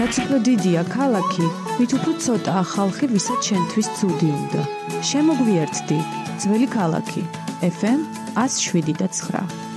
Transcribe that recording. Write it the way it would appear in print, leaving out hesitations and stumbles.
რაც უფრო დიდია ქალაქი, მით უფრო ცოტაა ხალხი, ვისაც შენთვის ცუდი უნდა. შემოგვიერთდი, ძველი ქალაქი, FM 107.9.